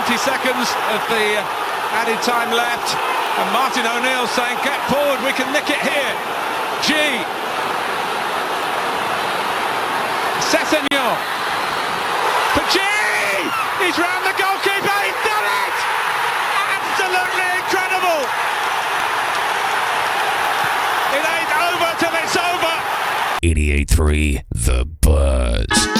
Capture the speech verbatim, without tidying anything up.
twenty seconds of the added time left, and Martin O'Neill saying, get forward, we can nick it here. G. Sessegnon for G. He's round the goalkeeper, he's done it! Absolutely incredible! It ain't over till it's over! eighty-eight point three The Buzz.